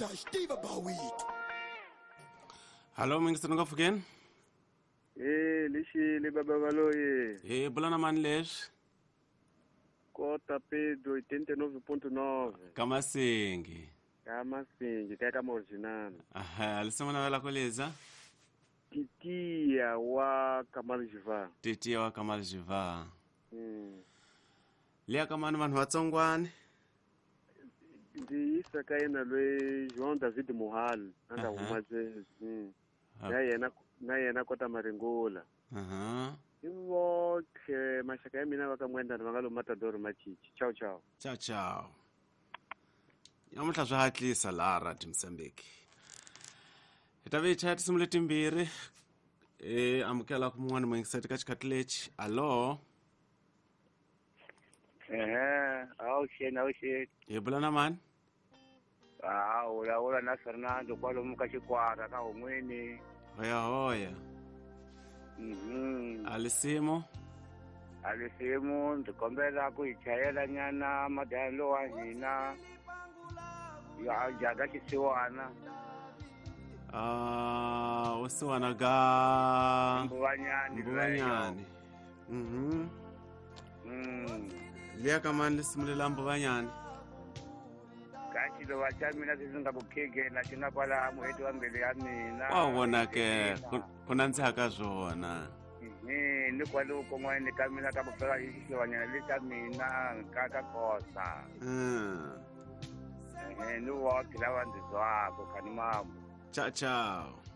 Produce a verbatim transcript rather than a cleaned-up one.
Doctor Steve Bawit. Hallo mingisitani ngafukeni? Eh lishile baba baloye. Eh bulana mani leswi? Kota Pedro oitenta e nove ponto nove. Kamasingi. Kamasingi kaya kama original. Aha, alisema na wala koleza? Titia wa Kamal Jiva. Titia wa Kamal Jiva. Mm. Lia kamani vanhu vatsongwani? Ndi isa kaena lwe João David Mohal anda umaze. Mm. Na yena na yena Kota Maringola. Aha. Iwo ke mashaka ya mina vakamwenda vangalo matadoro machichi. Ciao ciao. Ciao ciao. Yamuhla swa hatlisa la Radio Msambiki. Itabe chat simule timbiri. Eh amukela ku mun'wana mwingisati ka chikatilechi. Allo. Eh, awu shena awu shena. Yebulana mani? Ah, ula ula na Fernando kwalo mukachikwara ka umweni. Hoya hoya. Mhm. Alisimo? Alisimo ndikombela kuichayela nyana madalo wa hina. Ya jaga chisiwana. Ah, usiwana ga Mbuvanyani. Mbuvanyani. Mhm. Mm. Lia kamani lisimulela Mbuvanyani. Kachi lo wachamina sizinga kukege na china pala muhetu wa mbele ya mina. Wawona ke kuna ntsaka zwona. Mhm, ni kwalo ko ngwane kamina ka bofela hisi wanyana le ka mina kaka kosa. Mhm. Eh, ni wa kila wa ndizwa ko kanimamo. Ciao ciao.